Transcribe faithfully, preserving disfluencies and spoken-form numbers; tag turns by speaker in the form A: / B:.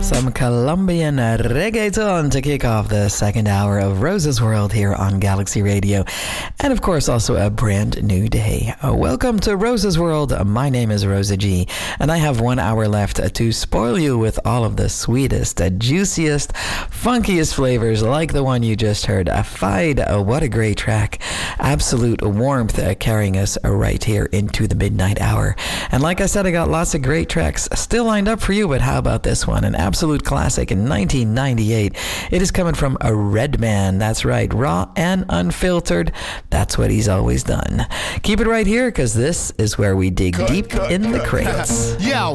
A: Some Colombian reggaeton to kick off the second hour of Rose's World here on Galaxy Radio. And of course, also a brand new day. Uh, welcome to Rose's World. My name is Rosa G, and I have one hour left to spoil you with all of the sweetest, uh, juiciest, funkiest flavors like the one you just heard. Uh, Fide, uh, what a great track. Absolute warmth uh, carrying us uh, right here into the midnight hour. And like I said, I got lots of great tracks still lined up for you, but how about this one? An absolute classic in nineteen ninety-eight. It is coming from a Redman. That's right, raw and unfiltered. That's what he's always done. Keep it right here, because this is where we dig
B: cut,
A: deep
B: cut,
A: in
B: cut,
A: the crates.
B: Yo,